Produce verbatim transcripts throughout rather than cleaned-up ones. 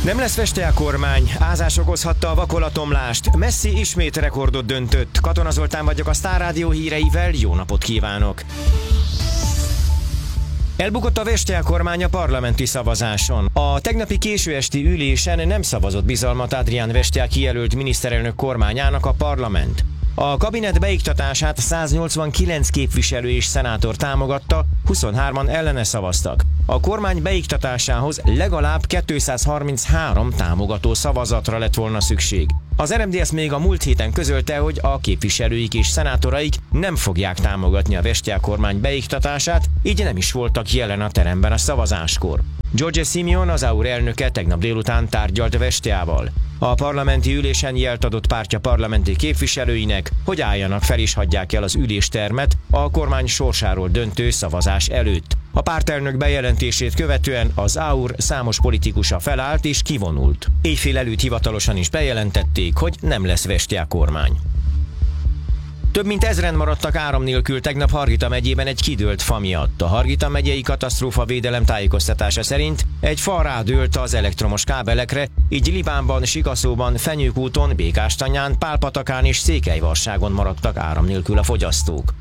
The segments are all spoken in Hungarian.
Nem lesz Veste kormány, ázás okozhatta a vakolatomlást, Messi ismét rekordot döntött. Katona Zoltán vagyok a Sztár Rádió híreivel, jó napot kívánok! Elbukott a Veste kormány a parlamenti szavazáson. A tegnapi késő esti ülésen nem szavazott bizalmat Adrián Veste kijelölt miniszterelnök kormányának a parlament. A kabinet beiktatását száznyolcvankilenc képviselő és szenátor támogatta, huszonhárman ellene szavaztak. A kormány beiktatásához legalább kétszázharminchárom támogató szavazatra lett volna szükség. Az er em dé es még a múlt héten közölte, hogy a képviselőik és szenátoraik nem fogják támogatni a Veste kormány beiktatását, így nem is voltak jelen a teremben a szavazáskor. Giorgia Simeon, az á u er elnöke tegnap délután tárgyalt Vesteával. A parlamenti ülésen jelt adott pártja parlamenti képviselőinek, hogy álljanak fel és hagyják el az üléstermet a kormány sorsáról döntő szavazás előtt. A pártelnök bejelentését követően az á u er számos politikusa felállt és kivonult. Éjfél előtt hivatalosan is bejelentették, hogy nem lesz Veste kormány. Több mint ezren maradtak áram nélkül tegnap Hargita megyében egy kidőlt fa miatt. A Hargita megyei katasztrófavédelem tájékoztatása szerint egy fa rádőlt az elektromos kábelekre, így Libánban, Sikaszóban, Fenyőkúton, Békástanyán, Pálpatakán és Székelyvarságon maradtak áram nélkül a fogyasztók.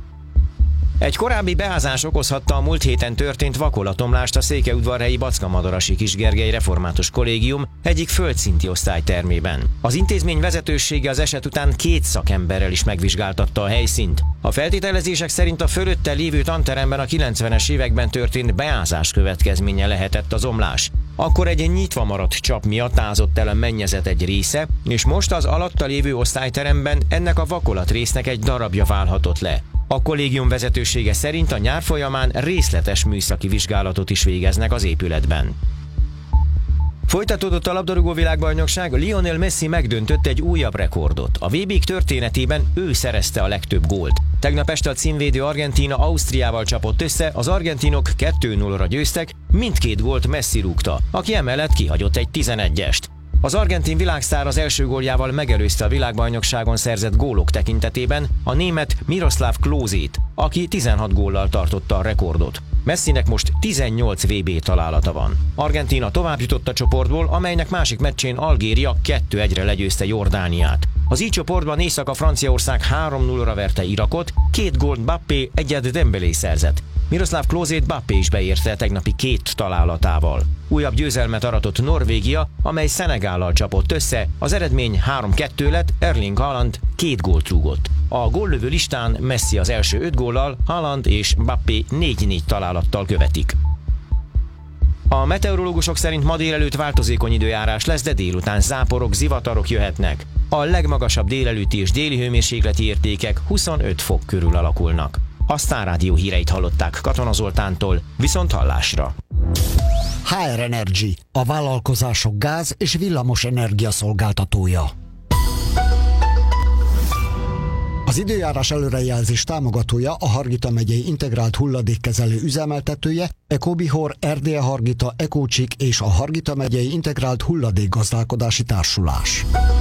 Egy korábbi beázás okozhatta a múlt héten történt vakolatomlást a székelyudvarhelyi Backa-Madarasi Kisgergely Református Kollégium egyik földszinti osztálytermében. Az intézmény vezetősége az eset után két szakemberrel is megvizsgáltatta a helyszínt. A feltételezések szerint a fölötte lévő tanteremben a kilencvenes években történt beázás következménye lehetett az omlás. Akkor egy nyitva maradt csap miatt ázott el a mennyezet egy része, és most az alatta lévő osztályteremben ennek a vakolat résznek egy darabja válhatott le. A kollégium vezetősége szerint a nyár folyamán részletes műszaki vizsgálatot is végeznek az épületben. Folytatódott a labdarúgó világbajnokság, Lionel Messi megdöntött egy újabb rekordot. A vé bék történetében ő szerezte a legtöbb gólt. Tegnap este a címvédő Argentína Ausztriával csapott össze, az argentinok kettő nullra győztek, mindkét gólt Messi rúgta, aki emellett kihagyott egy tizenegyest. Az argentin világsztár az első góljával megelőzte a világbajnokságon szerzett gólok tekintetében a német Miroslav Klózét, aki tizenhat góllal tartotta a rekordot. Messinek most tizennyolc vé bé találata van. Argentína tovább jutott a csoportból, amelynek másik meccsén Algéria kettő egyre legyőzte Jordániát. Az így csoportban Észak-Franciaország három nullra verte Irakot, két gólt Mbappé, egyet Dembélé szerzett. Miroslav Klózét Mbappé is beérte tegnapi két találatával. Újabb győzelmet aratott Norvégia, amely Szenegállal csapott össze, az eredmény három kettő lett, Erling Haaland két gólt rúgott. A góllövő listán Messi az első öt góllal, Haaland és Mbappé négy négy találattal követik. A meteorológusok szerint ma délelőtt változékony időjárás lesz, de délután záporok, zivatarok jöhetnek. A legmagasabb délelőtti és déli hőmérsékleti értékek huszonöt fok körül alakulnak. A Sztár Rádió híreit hallották Katona Zoltántól, viszont hallásra. há er Energy, a vállalkozások gáz- és villamos energia szolgáltatója. Az időjárás előrejelzés támogatója a Hargita megyei integrált hulladékkezelő üzemeltetője, Ecobihor, Erdélye Hargita, Ecócsik és a Hargita megyei integrált hulladékgazdálkodási társulás.